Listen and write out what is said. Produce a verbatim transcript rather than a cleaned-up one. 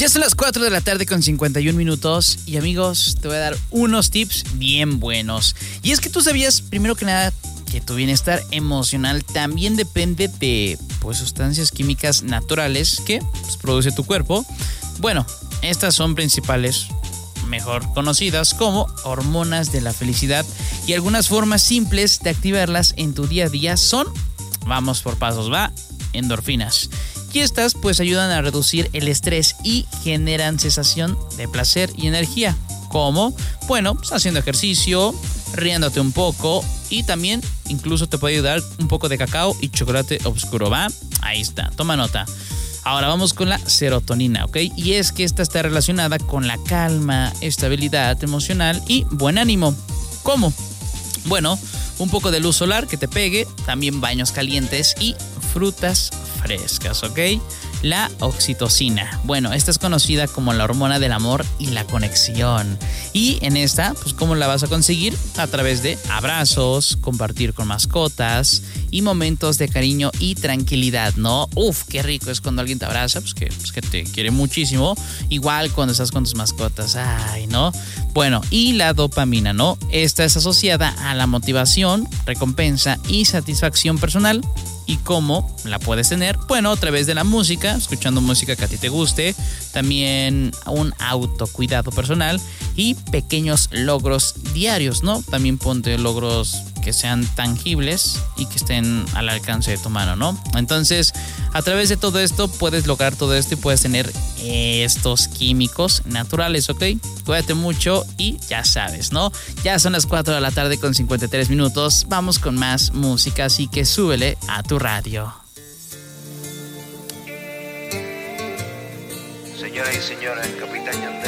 Ya son las cuatro de la tarde con cincuenta y un minutos y amigos, te voy a dar unos tips bien buenos. Y es que tú sabías, primero que nada, que tu bienestar emocional también depende de pues, sustancias químicas naturales que pues, produce tu cuerpo. Bueno, estas son principales, mejor conocidas como hormonas de la felicidad, y algunas formas simples de activarlas en tu día a día son, vamos por pasos, va, endorfinas. Y estas pues ayudan a reducir el estrés y generan sensación de placer y energía. ¿Cómo? Bueno, pues haciendo ejercicio, riéndote un poco, y también incluso te puede ayudar un poco de cacao y chocolate oscuro, ¿va? Ahí está, toma nota. Ahora vamos con la serotonina, ¿ok? Y es que esta está relacionada con la calma, estabilidad emocional y buen ánimo. ¿Cómo? Bueno, un poco de luz solar que te pegue, también baños calientes y frutas frescas, ¿ok? La oxitocina. Bueno, esta es conocida como la hormona del amor y la conexión. Y en esta, pues, ¿cómo la vas a conseguir? A través de abrazos, compartir con mascotas y momentos de cariño y tranquilidad, ¿no? Uf, qué rico es cuando alguien te abraza, pues que, pues que te quiere muchísimo. Igual cuando estás con tus mascotas, ay, ¿no? Bueno, y la dopamina, ¿no? Esta es asociada a la motivación, recompensa y satisfacción personal. ¿Y cómo la puedes tener? Bueno, a través de la música, escuchando música que a ti te guste, también un autocuidado personal y pequeños logros diarios, ¿no? También ponte logros que sean tangibles y que estén al alcance de tu mano, ¿no? Entonces, a través de todo esto puedes lograr todo esto y puedes tener estos químicos naturales, ¿ok? Cuídate mucho y ya sabes, ¿no? Ya son las cuatro de la tarde con cincuenta y tres minutos. Vamos con más música, así que súbele a tu radio. Señoras y señores, el capitán Yandel.